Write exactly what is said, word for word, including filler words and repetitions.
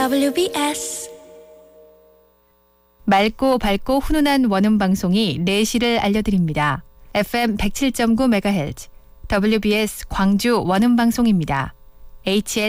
더블유비에스 맑고 밝고 훈훈한 원음 방송이 네 시를 알려드립니다. 에프엠 백칠 점 구 메가헤르츠 더블유비에스 광주 원음 방송입니다. 에이치엘